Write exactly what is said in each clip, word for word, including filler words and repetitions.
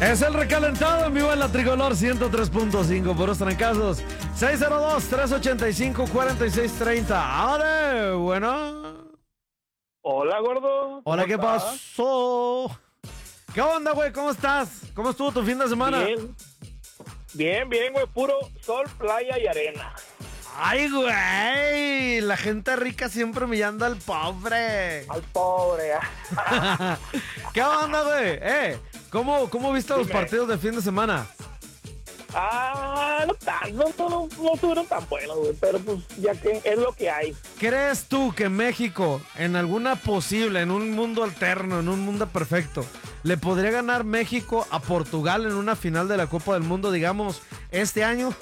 Es el recalentado en vivo en la Tricolor ciento tres punto cinco por los trancazos. seis cero dos, tres ocho cinco, cuatro seis tres cero. ¡Ale! Bueno. Hola, gordo. Hola, ¿qué estás? pasó? ¿Qué onda, güey? ¿Cómo estás? ¿Cómo estuvo tu fin de semana? Bien, bien, bien, güey. Puro sol, playa y arena. Ay, güey. La gente rica siempre humillando al pobre. Al pobre. ¿eh? ¿Qué onda, güey? Eh, ¿cómo, cómo viste los Dime. partidos de fin de semana? Ah, no tan, no, no, no, no estuvieron tan buenos, güey. Pero pues ya que es lo que hay. ¿Crees tú que México, en alguna posible, en un mundo alterno, en un mundo perfecto, le podría ganar México a Portugal en una final de la Copa del Mundo, digamos, este año?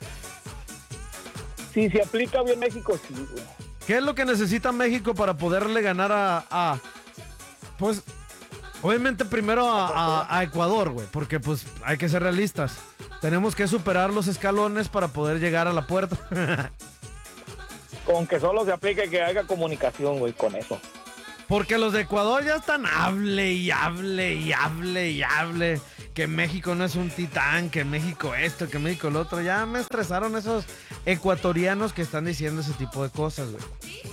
Si se aplica bien México, sí, güey. ¿Qué es lo que necesita México para poderle ganar a... a pues, obviamente primero a, a- a Ecuador, güey, porque pues hay que ser realistas. Tenemos que superar los escalones para poder llegar a la puerta. Con que solo se aplique que haga comunicación, güey, con eso. Porque los de Ecuador ya están hable y hable y hable y hable. Que México no es un titán, que México esto, que México lo otro. Ya me estresaron esos ecuatorianos que están diciendo ese tipo de cosas, güey.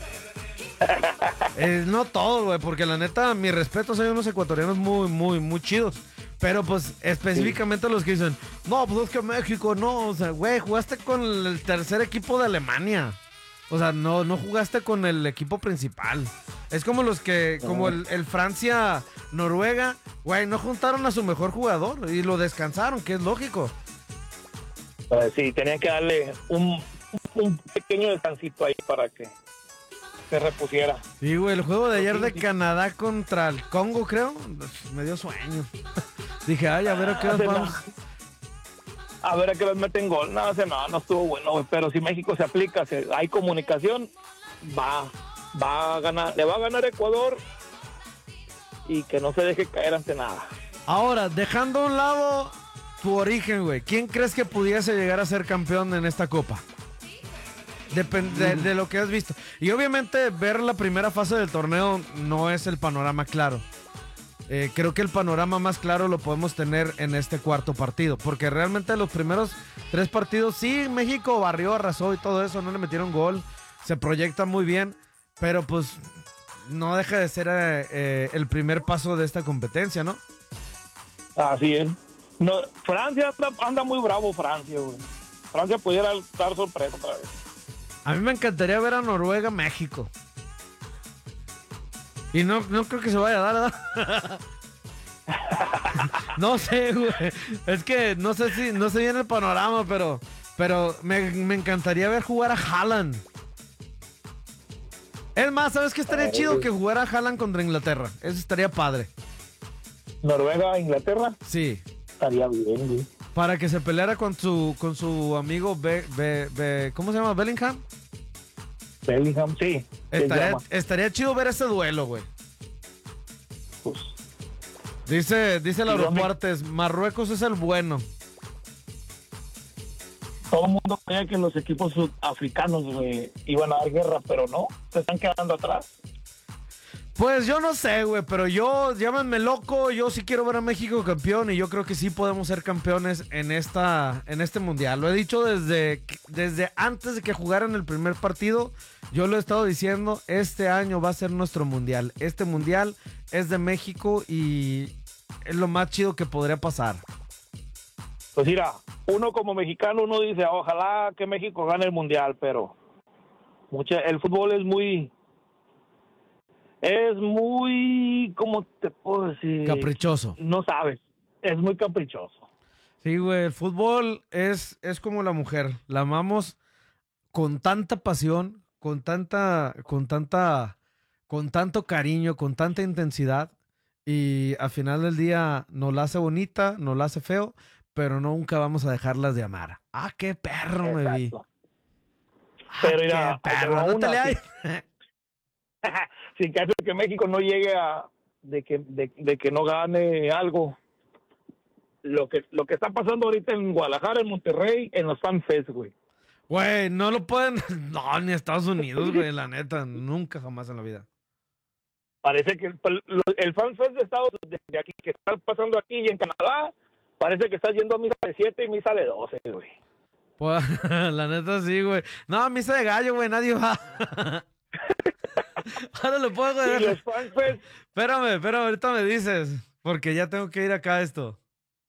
Eh, no todos, güey, porque la neta, mi respeto, hay unos ecuatorianos muy, muy, muy chidos. Pero pues específicamente los que dicen, no, pues es que México, no, o sea, güey, jugaste con el tercer equipo de Alemania. O sea, no, no jugaste con el equipo principal. Es como los que, como el, el Francia-Noruega, güey, no juntaron a su mejor jugador y lo descansaron, que es lógico. Pues sí, tenían que darle un, un pequeño descansito ahí para que se repusiera. Y, güey, el juego de ayer de Canadá contra el Congo, creo, me dio sueño. Dije, ay, a ver a qué Ah, nos se vamos. A ver a qué les meten gol. No, ese no, no estuvo bueno, güey. Pero si México se aplica, si hay comunicación, va, va a ganar, le va a ganar Ecuador y que no se deje caer ante nada. Ahora, dejando a un lado tu origen, güey, ¿quién crees que pudiese llegar a ser campeón en esta copa? Depende de, de lo que has visto. Y obviamente ver la primera fase del torneo no es el panorama claro. Eh, creo que el panorama más claro lo podemos tener en este cuarto partido, porque realmente los primeros tres partidos, sí, México barrió, arrasó y todo eso, no le metieron gol, se proyecta muy bien, pero pues no deja de ser eh, eh, el primer paso de esta competencia, ¿no? Así es. No, Francia anda, anda muy bravo, Francia, güey. Francia pudiera dar sorpresa otra vez. A mí me encantaría ver a Noruega, México. Y no, no creo que se vaya a dar, ¿verdad? No sé, güey. Es que no sé si, no sé bien el panorama, pero, pero me, me encantaría ver jugar a Haaland. Es más, ¿sabes qué estaría chido? Que jugara Haaland contra Inglaterra. Eso estaría padre. Noruega, Inglaterra, Sí. estaría bien, güey. Para que se peleara con su, con su amigo Be, Be- Be- ¿cómo se llama? Bellingham. Bellingham, sí. se Estaría, llama. estaría chido ver ese duelo, güey. Pues, Dice, dice Lauro ¿Y dónde? Fuertes, Marruecos es el bueno. todo el mundo creía que los equipos sudafricanos, güey, iban a dar guerra, pero no, se están quedando atrás. Pues yo no sé, güey, pero yo, llámenme loco, yo sí quiero ver a México campeón y yo creo que sí podemos ser campeones en esta, en este mundial. Lo he dicho desde, desde antes de que jugaran el primer partido, yo lo he estado diciendo, este año va a ser nuestro mundial. Este mundial es de México y es lo más chido que podría pasar. Pues mira, uno como mexicano, uno dice, ojalá que México gane el mundial, pero mucha, el fútbol es muy, es muy, ¿cómo te puedo decir? Caprichoso. No sabes, es muy caprichoso. Sí, güey, el fútbol es, es como la mujer, la amamos con tanta pasión, con tanta, con tanta, con tanto cariño, con tanta intensidad y al final del día nos la hace bonita, nos la hace feo, pero nunca vamos a dejarlas de amar. Ah, qué perro me vi. Exacto. Ah, Pero qué mira, perro, aún no te le así- hay. Sin caso de que México no llegue a, de que, de, de que no gane algo, lo que, lo que está pasando ahorita en Guadalajara, en Monterrey, en los FanFest, güey. Güey, no lo pueden, no, ni Estados Unidos, güey, la neta, nunca jamás en la vida. Parece que el, el FanFest de Estados de, de aquí, que está pasando aquí y en Canadá, Parece que estás yendo a misa de siete y misa de doce, güey. Pues, la neta sí, güey. No, misa de gallo, güey, nadie va. Ahora lo puedo Y joder. los fans, pues, Espérame, espérame, ahorita me dices. Porque ya tengo que ir acá a esto.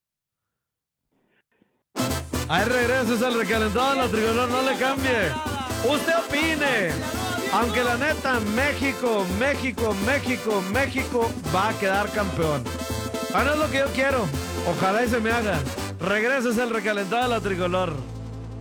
Ahí regreses al recalentado de la tricolor, no le cambie. Usted opine. Aunque la neta, México, México, México, México va a quedar campeón. Ahora es lo que yo quiero. Ojalá y se me haga. Regreses al recalentado de la tricolor.